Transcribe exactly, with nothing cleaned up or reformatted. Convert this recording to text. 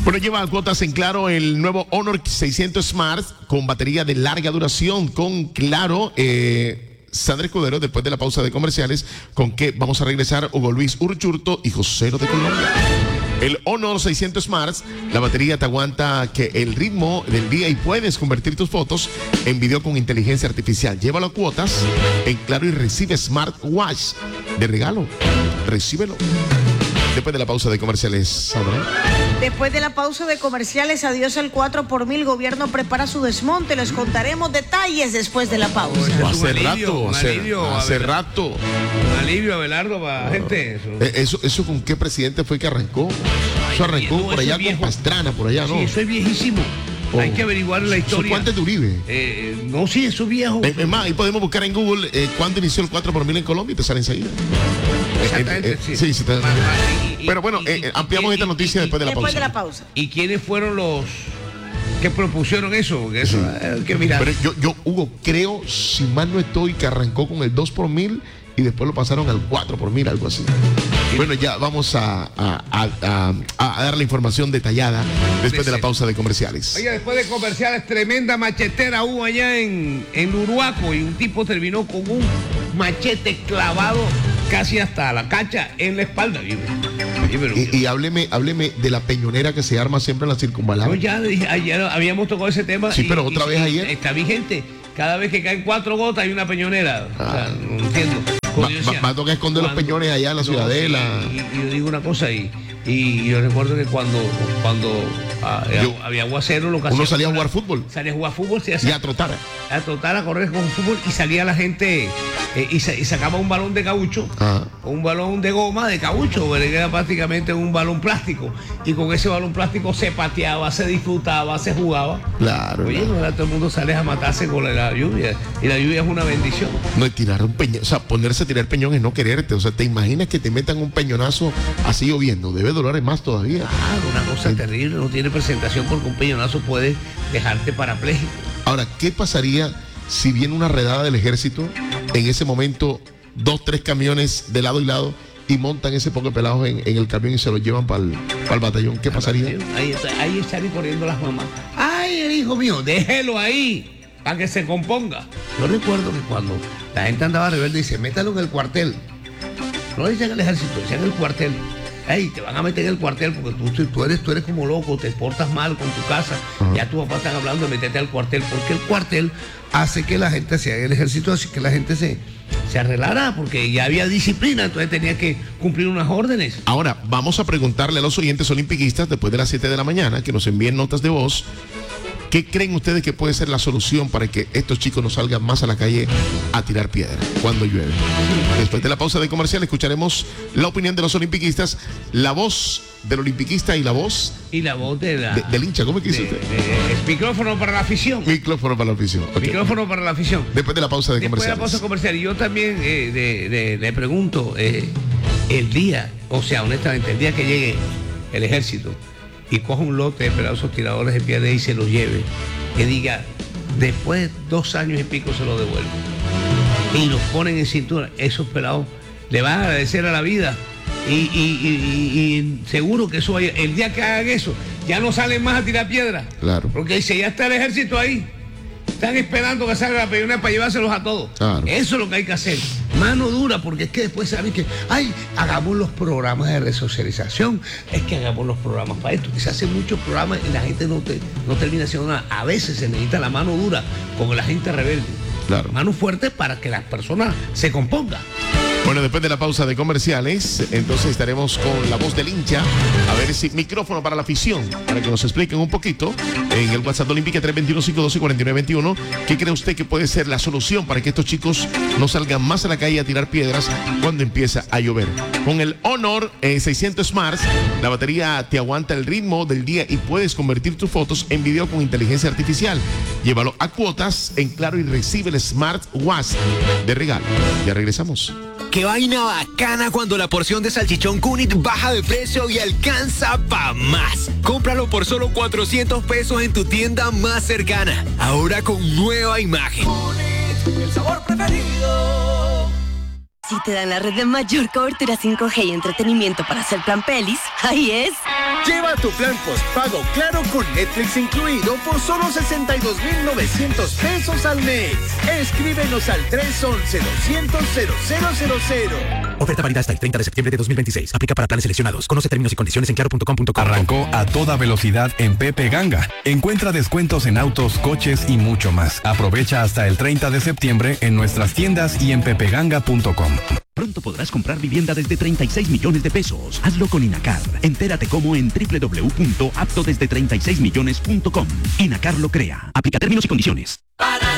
Bueno, lleva a cuotas en Claro el nuevo Honor seiscientos Smart con batería de larga duración con Claro. Eh, Sandra Escudero, después de la pausa de comerciales, con que vamos a regresar Hugo Luis Urchurto y Josero de Colombia. El Honor seiscientos Smart, la batería te aguanta que el ritmo del día y puedes convertir tus fotos en video con inteligencia artificial. Llévalo a cuotas en Claro y recibe Smartwatch de regalo. Recíbelo. Después de la pausa de comerciales, Sandra. Después de la pausa de comerciales, adiós el cuatro por mil. Gobierno prepara su desmonte. Les contaremos detalles después de la pausa. Oh, hace rato, hace, alivio, hace Abelardo. rato. Un alivio, Abelardo, para la gente. Eso. Eh, Eso, eso con qué presidente fue que arrancó. Eso arrancó no, por eso allá es viejo. con Pastrana, por allá, ¿no? Sí, eso es viejísimo. Oh. Hay que averiguar la historia. ¿Eso antes de Uribe? Eh, no, sí, eso es viejo. Es es más, ahí podemos buscar en Google eh, cuándo inició el cuatro por mil en Colombia y te sale enseguida. Exactamente, Eh, eh, sí. sí, sí, está- Ma- ma- y- Pero bueno, y- eh, y- ampliamos y- esta y- noticia y- después de la Después pausa. de la pausa. ¿Y quiénes fueron los que propusieron eso? Porque eso Sí. hay que mirar. Pero yo, yo, Hugo, creo, si mal no estoy, que arrancó con el dos por mil y después lo pasaron al cuatro por mil, algo así. Bueno, ya vamos a, a, a, a- a dar la información detallada después de la pausa de comerciales. Oye, después de comerciales, tremenda machetera hubo allá en, en Uruaco y un tipo terminó con un machete clavado casi hasta la cacha en la espalda. Oye, oye, pero- Y, y hábleme, hábleme de la peñonera que se arma siempre en la circunvalar. Yo ya dije, ayer habíamos tocado ese tema. Sí, y- pero y- otra vez y ayer. Está vigente. Cada vez que caen cuatro gotas hay una peñonera. O sea, Ah. no entiendo. Va- Como yo va- decía, va a tocar esconder los cuando- peñones allá en la No, Ciudadela. sí, y, y yo digo una cosa, y, y yo recuerdo que cuando, cuando ah, Yo- había aguacero, lo que Uno hacíamos salía a era- jugar fútbol Salía a jugar fútbol, se y hacía a trotar. a trotar, a correr con fútbol y salía la gente eh, y, sa- y sacaba un balón de caucho, Ajá. un balón de goma de caucho, pero que era prácticamente un balón plástico. Y con ese balón plástico se pateaba, se disfrutaba, se jugaba. Claro. Oye, claro. no era todo el mundo sale a matarse con la lluvia. Y la lluvia es una bendición. No, y tirar un peñón, o sea, ponerse a tirar peñón es no quererte. O sea, te imaginas que te metan un peñonazo así lloviendo. Debe doler más todavía. Ah, una cosa terrible, no tiene presentación porque un peñonazo puede dejarte parapléjico. Ahora, ¿qué pasaría si viene una redada del ejército? En ese momento, dos, tres camiones de lado y lado y montan ese poco de pelados en, en el camión y se los llevan para el batallón. ¿Qué pasaría? Ahí, está- ahí están corriendo las mamás. ¡Ay, el hijo mío! Déjelo ahí para que se componga. Yo recuerdo que cuando la gente andaba rebelde dice, métalo en el cuartel. No dicen en el ejército, dicen en el cuartel. Ey, te van a meter en el cuartel porque tú, tú, eres, tú eres como loco, te portas mal con tu casa. Ajá. Ya tus papás están hablando de meterte al cuartel, porque el cuartel hace que la gente se haga el ejército, así que la gente se, se arreglara, porque ya había disciplina, entonces tenía que cumplir unas órdenes. Ahora, vamos a preguntarle a los oyentes olimpiquistas después de las siete de la mañana que nos envíen notas de voz. ¿Qué creen ustedes que puede ser la solución para que estos chicos no salgan más a la calle a tirar piedra cuando llueve? Después de la pausa de comercial escucharemos la opinión de los olimpiquistas, la voz del olimpiquista y la voz Y la voz de la... de- del hincha. ¿Cómo es que de- dice usted? de- es micrófono para la afición. Micrófono para la oficina. Ok. Micrófono para la afición. Después de la pausa de Después de la comerciales. pausa comercial. Y yo también eh, de- de- le pregunto, eh, el día, o sea, honestamente, el día que llegue el ejército y coja un lote de pedazos tiradores de piedra y se los lleve, que diga, después de dos años y pico se los devuelve. Y los ponen en cintura, esos pelados le van a agradecer a la vida. Y, y- y- y- y seguro que eso vaya, el día que hagan eso, ya no salen más a tirar piedra. Claro. Porque dice, ya está el ejército ahí. Están esperando que salga la peñonera para llevárselos a todos. Claro. Eso es lo que hay que hacer. Mano dura, porque es que después saben que, ay, hagamos los programas de resocialización, es que hagamos los programas para esto. Y se hacen muchos programas y la gente no, te, no termina haciendo nada. A veces se necesita la mano dura con la gente rebelde. Claro. Mano fuerte para que las personas se compongan. Bueno, después de la pausa de comerciales, entonces estaremos con la voz del hincha. A ver si micrófono para la afición, para que nos expliquen un poquito en el WhatsApp Olímpica tres dos uno, cinco uno dos, cuatro nueve dos uno. ¿Qué cree usted que puede ser la solución para que estos chicos no salgan más a la calle a tirar piedras cuando empieza a llover? Con el Honor eh, seiscientos Smart, la batería te aguanta el ritmo del día y puedes convertir tus fotos en video con inteligencia artificial. Llévalo a cuotas en Claro y recibe el Smartwatch de regalo. Ya regresamos. Qué vaina bacana cuando la porción de salchichón Cunit baja de precio y alcanza pa' más. Cómpralo por solo cuatrocientos pesos en tu tienda más cercana. Ahora con nueva imagen. El sabor preferido. Si te dan la red de mayor cobertura cinco G y entretenimiento para hacer plan pelis, ahí es. Lleva tu plan postpago Claro con Netflix incluido por solo sesenta y dos mil novecientos pesos al mes. Escríbenos al tres once, doscientos, cero cero cero cero. Oferta válida hasta el treinta de septiembre de dos mil veintiséis. Aplica para planes seleccionados. Conoce términos y condiciones en claro punto com punto co. Arrancó a toda velocidad en Pepe Ganga. Encuentra descuentos en autos, coches y mucho más. Aprovecha hasta el treinta de septiembre en nuestras tiendas y en pepe ganga punto com. Pronto podrás comprar vivienda desde treinta y seis millones de pesos. Hazlo con Inacar. Entérate cómo en doble u doble u doble u punto apto desde treinta y seis millones punto com. Inacar lo crea. Aplica términos y condiciones.